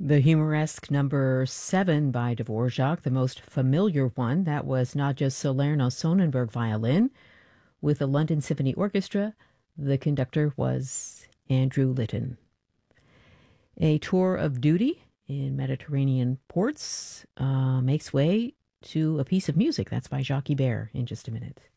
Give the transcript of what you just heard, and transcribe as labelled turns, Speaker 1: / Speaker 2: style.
Speaker 1: The humoresque number 7 by Dvorak, the most familiar one, that was Nadja Salerno-Sonnenberg violin with the London Symphony Orchestra. The conductor was Andrew Litton. A tour of duty in Mediterranean ports makes way to a piece of music. That's by Jacques Ibert in just a minute.